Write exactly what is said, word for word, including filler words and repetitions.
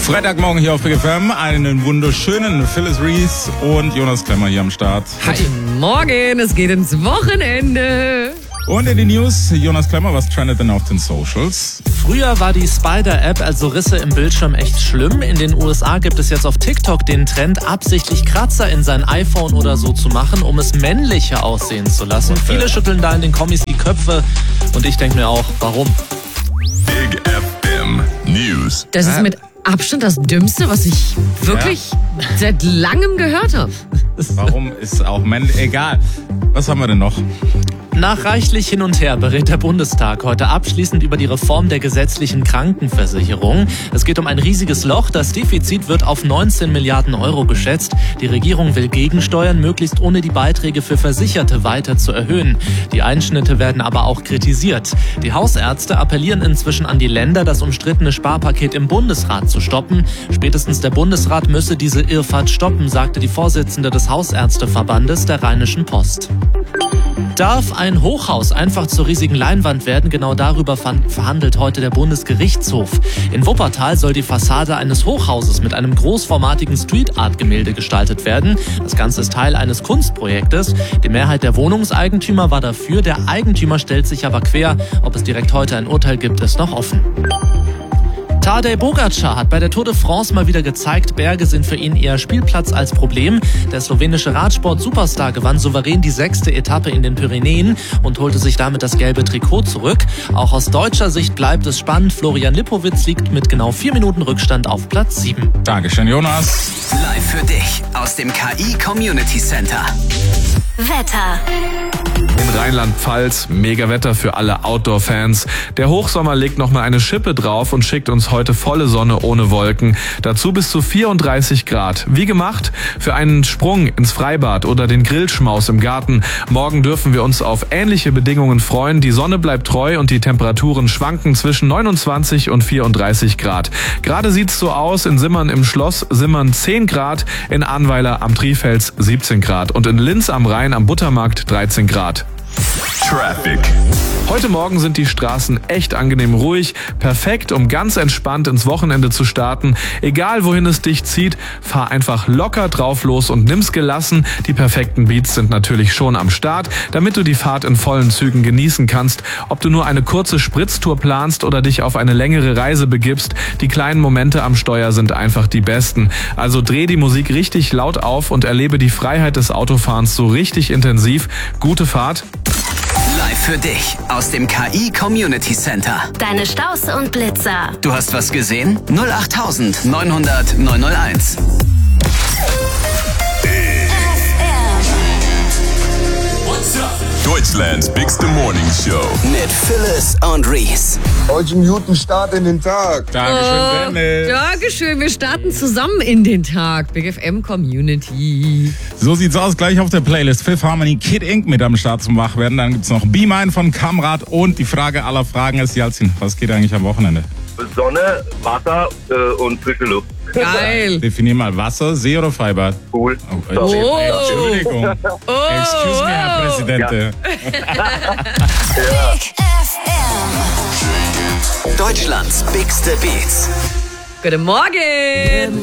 Freitagmorgen hier auf Big F M. Einen wunderschönen Phyllis Reese und Jonas Klemmer hier am Start. Guten Morgen, es geht ins Wochenende. Und in den News, Jonas Klemmer, was trendet denn auf den Socials? Früher war die Spider-App, also Risse im Bildschirm, echt schlimm. In den U S A gibt es jetzt auf TikTok den Trend, absichtlich Kratzer in sein iPhone oder so zu machen, um es männlicher aussehen zu lassen. Viele schütteln da in den Kommis die Köpfe und ich denke mir auch, warum? Big F M News. Das ist mit Abstand das Dümmste, was ich wirklich ja. seit langem gehört habe. Warum ist auch männlich? Egal. Was haben wir denn noch? Nach reichlich hin und her berät der Bundestag heute abschließend über die Reform der gesetzlichen Krankenversicherung. Es geht um ein riesiges Loch. Das Defizit wird auf neunzehn Milliarden Euro geschätzt. Die Regierung will gegensteuern, möglichst ohne die Beiträge für Versicherte weiter zu erhöhen. Die Einschnitte werden aber auch kritisiert. Die Hausärzte appellieren inzwischen an die Länder, das umstrittene Sparpaket im Bundesrat zu stoppen. Spätestens der Bundesrat müsse diese Irrfahrt stoppen, sagte die Vorsitzende des Hausärzteverbandes der Rheinischen Post. Darf ein Hochhaus einfach zur riesigen Leinwand werden? Genau darüber verhandelt heute der Bundesgerichtshof. In Wuppertal soll die Fassade eines Hochhauses mit einem großformatigen Street-Art-Gemälde gestaltet werden. Das Ganze ist Teil eines Kunstprojektes. Die Mehrheit der Wohnungseigentümer war dafür. Der Eigentümer stellt sich aber quer. Ob es direkt heute ein Urteil gibt, ist noch offen. Tadej Pogačar hat bei der Tour de France mal wieder gezeigt, Berge sind für ihn eher Spielplatz als Problem. Der slowenische Radsport-Superstar gewann souverän die sechste Etappe in den Pyrenäen und holte sich damit das gelbe Trikot zurück. Auch aus deutscher Sicht bleibt es spannend. Florian Lipowitz liegt mit genau vier Minuten Rückstand auf Platz sieben. Dankeschön, Jonas. Live für dich aus dem K I Community Center. Wetter. In Rheinland-Pfalz, mega Wetter für alle Outdoor-Fans. Der Hochsommer legt nochmal eine Schippe drauf und schickt uns heute volle Sonne ohne Wolken. Dazu bis zu vierunddreißig Grad. Wie gemacht? Für einen Sprung ins Freibad oder den Grillschmaus im Garten. Morgen dürfen wir uns auf ähnliche Bedingungen freuen. Die Sonne bleibt treu und die Temperaturen schwanken zwischen neunundzwanzig und vierunddreißig Grad. Gerade sieht's so aus, in Simmern im Schloss Simmern zehn Grad, in Arnweiler am Trifels siebzehn Grad und in Linz am Rhein am Buttermarkt dreizehn Grad. Traffic. Heute Morgen sind die Straßen echt angenehm ruhig, perfekt, um ganz entspannt ins Wochenende zu starten. Egal wohin es dich zieht, fahr einfach locker drauf los und nimm's gelassen. Die perfekten Beats sind natürlich schon am Start, damit du die Fahrt in vollen Zügen genießen kannst. Ob du nur eine kurze Spritztour planst oder dich auf eine längere Reise begibst, die kleinen Momente am Steuer sind einfach die besten. Also dreh die Musik richtig laut auf und erlebe die Freiheit des Autofahrens so richtig intensiv. Gute Fahrt. Live für dich aus dem K I Community Center. Deine Staus und Blitzer. Du hast was gesehen? null acht neun hundert neun null eins. Deutschlands bigste Morning Show. Mit Phyllis und Reese. Heute einen guten Start in den Tag. Dankeschön, Dennis. Dankeschön, wir starten zusammen in den Tag. Big F M Community. So sieht's aus, gleich auf der Playlist. Fifth Harmony, Kid Ink mit am Start zum Wachwerden. Dann gibt's noch Be Mine von Kamrat und die Frage aller Fragen ist, Jalzin, was geht eigentlich am Wochenende? Sonne, Wasser äh, und frische Luft. Geil. Definier mal Wasser, See oder Freibad? Cool. Oh, Oh. Entschuldigung. Oh. Excuse me, Herr Präsident. Big F M. Deutschlands bigste Beats. Guten Morgen.